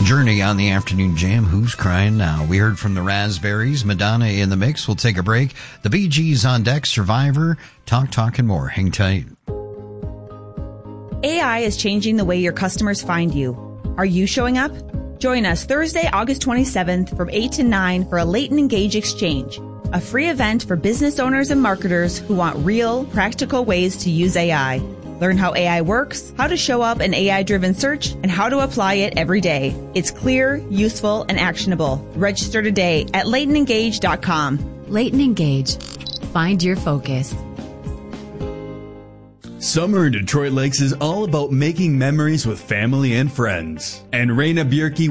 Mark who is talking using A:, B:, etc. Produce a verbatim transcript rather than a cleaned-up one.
A: Journey on the Afternoon Jam. Who's crying now? We heard from the Raspberries, Madonna in the mix. We'll take a break. The Bee Gees on deck, Survivor, Talk, Talk, and more. Hang tight.
B: A I is changing the way your customers find you. Are you showing up? Join us Thursday, August twenty-seventh from eight to nine for a Leighton Engage Exchange, a free event for business owners and marketers who want real, practical ways to use A I. Learn how A I works, how to show up an A I-driven search, and how to apply it every day. It's clear, useful, and actionable. Register today at leighton engage dot com.
C: Leighton Engage. Find your focus.
D: Summer in Detroit Lakes is all about making memories with family and friends. And Raina Bierke